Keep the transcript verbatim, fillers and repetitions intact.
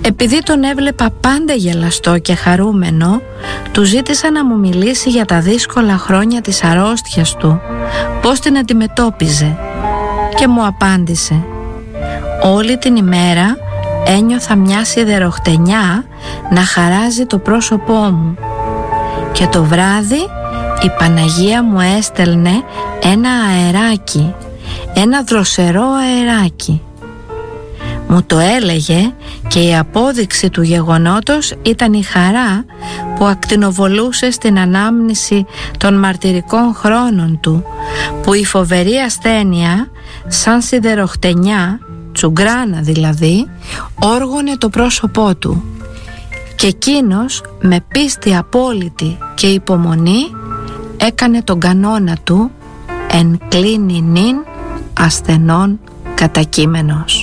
Επειδή τον έβλεπα πάντα γελαστό και χαρούμενο, του ζήτησα να μου μιλήσει για τα δύσκολα χρόνια της αρρώστιας του, πώς την αντιμετώπιζε, και μου απάντησε: «Όλη την ημέρα ένιωθα μια σιδεροχτενιά να χαράζει το πρόσωπό μου και το βράδυ η Παναγία μου έστελνε ένα αεράκι, ένα δροσερό αεράκι». Μου το έλεγε και η απόδειξη του γεγονότος ήταν η χαρά που ακτινοβολούσε στην ανάμνηση των μαρτυρικών χρόνων του, που η φοβερή ασθένεια, σαν σιδεροχτενιά, τσουγκράνα δηλαδή, όργωνε το πρόσωπό του, και εκείνος με πίστη απόλυτη και υπομονή έκανε τον κανόνα του «εν κλίνη νυν ασθενών κατακείμενος».